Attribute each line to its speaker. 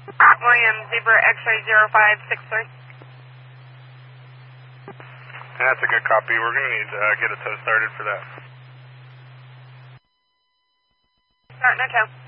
Speaker 1: William Zebra X-ray 0563.
Speaker 2: That's a good copy. We're going to need to get a tow started for that.
Speaker 1: Start no tow.